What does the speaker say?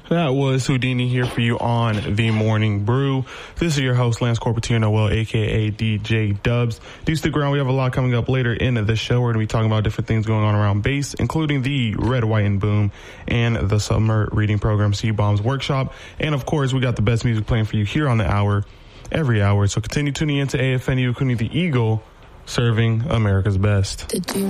That was Houdini here for you on The Morning Brew. This is your host, Lance Corpatino Noel, a.k.a. DJ Dubs. Do stick around. We have a lot coming up later in the show. We're going to be talking about different things going on around bass, including the Red, White, and Boom and the summer reading program, C-Bombs Workshop. And, of course, we got the best music playing for you here on the hour, every hour. So continue tuning into AFNU, including the Eagle, serving America's best. Did you